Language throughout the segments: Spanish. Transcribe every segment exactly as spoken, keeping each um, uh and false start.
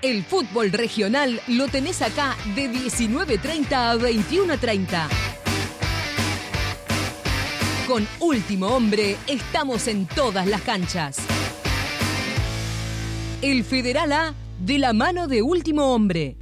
El fútbol regional lo tenés acá de diecinueve treinta a veintiuno treinta. Con Último Hombre estamos en todas las canchas. El Federal A de la mano de Último Hombre.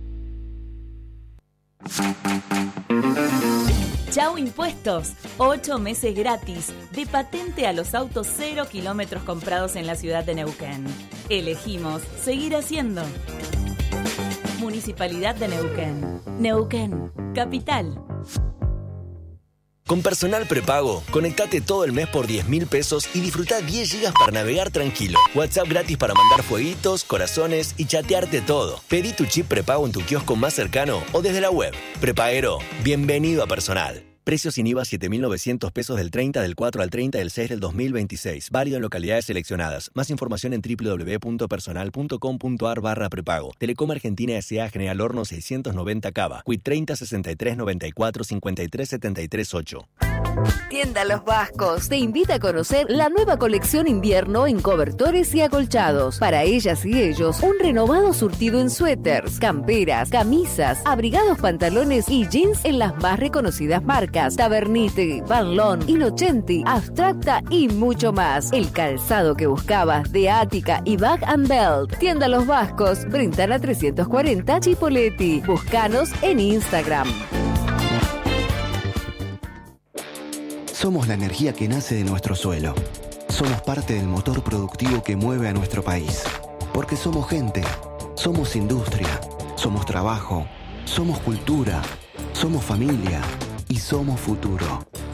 Chau Impuestos. Ocho meses gratis de patente a los autos cero kilómetros comprados en la ciudad de Neuquén. Elegimos seguir haciendo. Municipalidad de Neuquén. Neuquén, capital. Con Personal Prepago, conectate todo el mes por diez mil pesos y disfruta diez gigas para navegar tranquilo. WhatsApp gratis para mandar fueguitos, corazones y chatearte todo. Pedí tu chip prepago en tu kiosco más cercano o desde la web. Prepaguero, bienvenido a Personal. Precios sin I V A siete mil novecientos pesos del treinta del cuatro al treinta del seis del dos mil veintiséis. Válido en localidades seleccionadas. Más información en doble u doble u doble u punto personal punto com punto a r barra prepago. Telecom Argentina S A General Horno seiscientos noventa Cava. Quit treinta sesenta y tres noventa y cuatro cincuenta y tres setenta y tres ocho. Tienda Los Vascos te invita a conocer la nueva colección invierno en cobertores y acolchados. Para ellas y ellos, un renovado surtido en suéteres, camperas, camisas, abrigados, pantalones y jeans en las más reconocidas marcas Tavernite, Van Loon, Innocenti, Abstracta y mucho más. El calzado que buscabas de Ática y Bag and Belt. Tienda Los Vascos, Brentana trescientos cuarenta, Chipoleti. Búscanos en Instagram. Somos la energía que nace de nuestro suelo. Somos parte del motor productivo que mueve a nuestro país. Porque somos gente, somos industria, somos trabajo, somos cultura, somos familia y somos futuro.